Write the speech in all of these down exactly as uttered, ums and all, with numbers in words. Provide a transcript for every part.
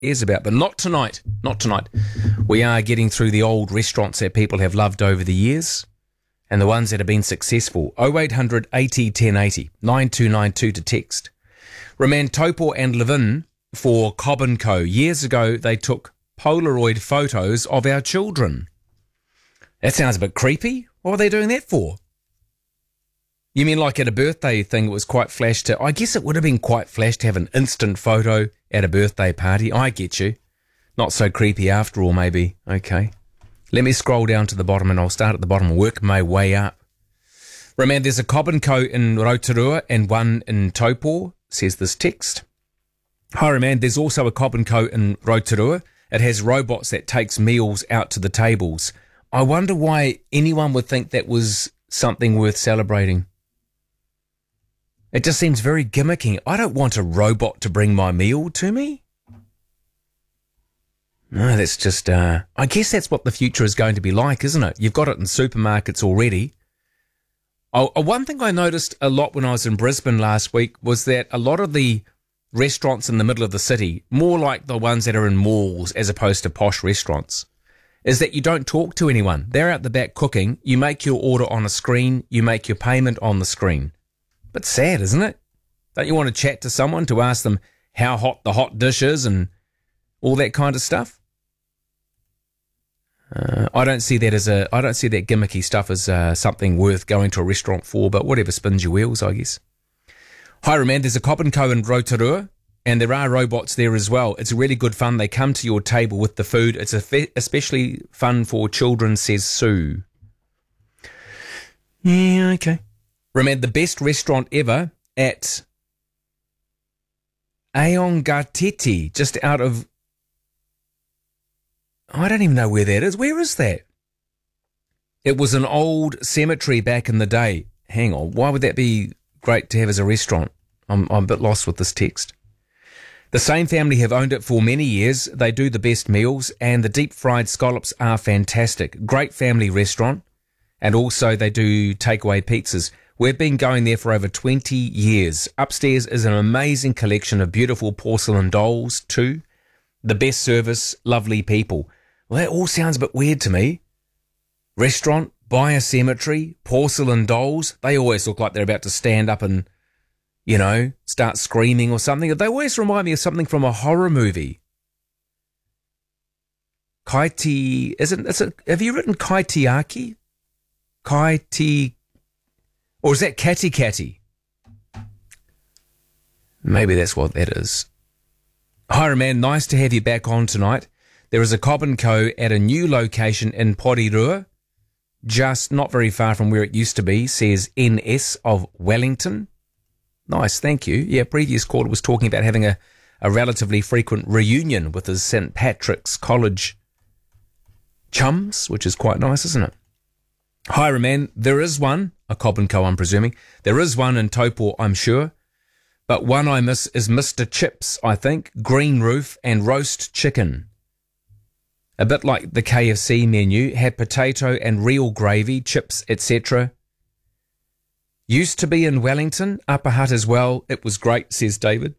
cares about, but not tonight. Not tonight. We are getting through the old restaurants that people have loved over the years and the ones that have been successful. oh eight hundred eighty ten eighty, nine two nine two to text. Roman Topor and Levin for Cobb and Co. Years ago, they took Polaroid photos of our children. That sounds a bit creepy. What were they doing that for? You mean like at a birthday thing, it was quite flash to... I guess it would have been quite flash to have an instant photo at a birthday party. I get you. Not so creepy after all, maybe. Okay. Let me scroll down to the bottom and I'll start at the bottom and work my way up. Remember, there's a Cobb and Co in Rotorua and one in Topor, says this text. Hi, Roman, there's also a Cobb and Co in Rotorua. It has robots that takes meals out to the tables. I wonder why anyone would think that was something worth celebrating. It just seems very gimmicky. I don't want a robot to bring my meal to me. No, that's just, uh, I guess that's what the future is going to be like, isn't it? You've got it in supermarkets already. Oh, one thing I noticed a lot when I was in Brisbane last week was that a lot of the restaurants in the middle of the city, more like the ones that are in malls as opposed to posh restaurants, is that you don't talk to anyone. They're out the back cooking. You make your order on a screen. You make your payment on the screen. But sad, isn't it? Don't you want to chat to someone to ask them how hot the hot dish is and all that kind of stuff? Uh, I don't see that as a. I don't see that gimmicky stuff as uh, something worth going to a restaurant for. But whatever spins your wheels, I guess. Hi, Roman. There's a Cobb and Co in Rotorua, and there are robots there as well. It's really good fun. They come to your table with the food. It's a fe- especially fun for children, says Sue. Yeah, okay. Remember, the best restaurant ever at Aongatete, just out of... I don't even know where that is. Where is that? It was an old cemetery back in the day. Hang on, why would that be great to have as a restaurant? I'm, I'm a bit lost with this text. The same family have owned it for many years. They do the best meals, and the deep-fried scallops are fantastic. Great family restaurant, and also they do takeaway pizzas. We've been going there for over twenty years. Upstairs is an amazing collection of beautiful porcelain dolls too. The best service, lovely people. Well, that all sounds a bit weird to me. Restaurant, by a cemetery, porcelain dolls. They always look like they're about to stand up and, you know, start screaming or something. They always remind me of something from a horror movie. Kaiti, isn't, is it, have you written Kaitiaki? Kaiti... Or is that Catty Catty? Maybe that's what that is. Hi, Roman. Nice to have you back on tonight. There is a Cobb and Co at a new location in Porirua, just not very far from where it used to be, says N S of Wellington. Nice, thank you. Yeah, previous caller was talking about having a, a relatively frequent reunion with his Saint Patrick's College chums, which is quite nice, isn't it? Hi, Roman. There is one, a Cobb and Co, I'm presuming. There is one in Topor, I'm sure. But one I miss is Mister Chips, I think. Green roof and roast chicken. A bit like the K F C menu. Had potato and real gravy, chips, et cetera. Used to be in Wellington, Upper Hutt as well. It was great, says David.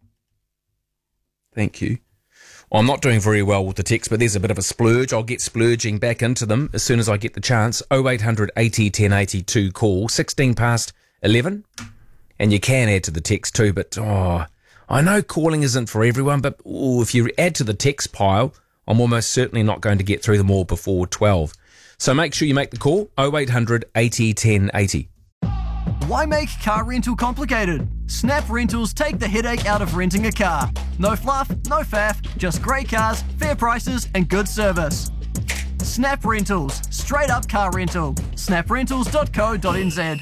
Thank you. Well, I'm not doing very well with the text, but there's a bit of a splurge. I'll get splurging back into them as soon as I get the chance. oh eight hundred eighty ten eighty-two call, sixteen past eleven. And you can add to the text too, but oh, I know calling isn't for everyone, but oh, if you add to the text pile, I'm almost certainly not going to get through them all before twelve. So make sure you make the call, oh eight hundred eighty ten eighty. Why make car rental complicated? Snap Rentals take the headache out of renting a car. No fluff, no faff, just great cars, fair prices and good service. Snap Rentals, straight up car rental. snap rentals dot co dot n z.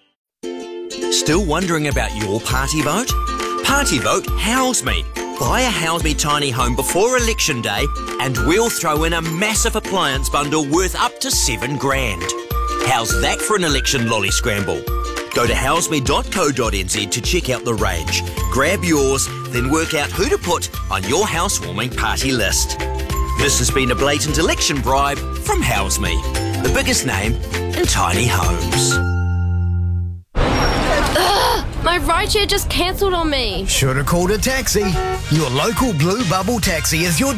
Still wondering about your party vote? Party vote House Me. Buy a House Me tiny home before election day and we'll throw in a massive appliance bundle worth up to seven grand. How's that for an election lolly scramble? Go to house me dot co dot n z to check out the range. Grab yours, then work out who to put on your housewarming party list. This has been a blatant election bribe from House Me, the biggest name in tiny homes. My rideshare just cancelled on me. Should have called a taxi. Your local Blue Bubble taxi is your